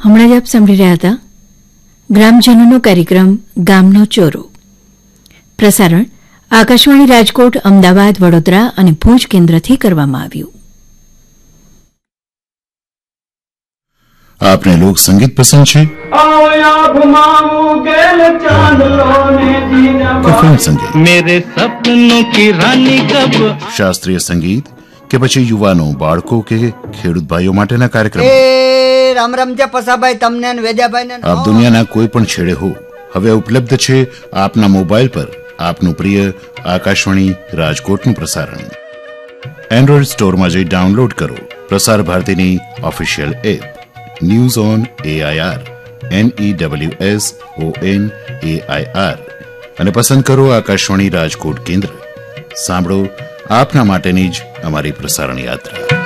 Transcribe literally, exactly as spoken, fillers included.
હમણાં જ આપ સાંભળી રહ્યા હતા ગ્રામજનોનો કાર્યક્રમ ગામનો ચોરો. પ્રસારણ આકાશવાણી રાજકોટ, અમદાવાદ, વડોદરા અને ભુજ કેન્દ્રથી કરવામાં આવ્યું. आपने लोक संगीत पसंद है? फिल्म संगीत, मेरे सपनों की रानी कब, शास्त्रीय संगीत के પછી યુવાનો, બાળકો કે ખેડૂત ભાઈઓ માટેના કાર્યક્રમ. એ રામ રામ છે પસાભાઈ, તમને ને વેજાભાઈ ને. આપ દુનિયાના કોઈ પણ છેડે હો, હવે ઉપલબ્ધ છે આપના મોબાઈલ પર આપનું પ્રિય આકાશવાણી રાજકોટનું પ્રસારણ. એન્ડ્રોઈડ સ્ટોરમાં જઈ ડાઉનલોડ કરો પ્રસાર ભારતીની official app news on AIR, N E W S O N A I R, અને પસંદ કરો આકાશવાણી રાજકોટ કેન્દ્ર. સાંભળો આપના માટેની જ અમારી પ્રસારણ યાત્રા.